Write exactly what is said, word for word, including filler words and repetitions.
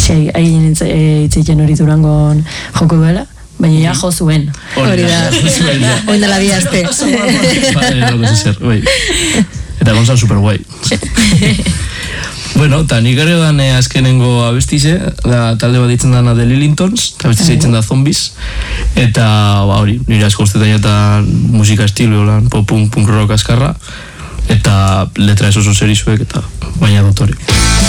Asi, hain itzitzen hori Durangon joko duela, baina ja jo zuen. Hori da, oin dela bi aste. Eta gonzan super guai. Bueno, eta nik gero dan azkenengo abestize, da talde bat ditzen dana The Lillingtons, eta abestize ditzen da Zombies, eta hori, nire asko ustetan eta musika estilo, pop punk, punk rock askarra, eta letra ez oso serizuek, eta baina dotore.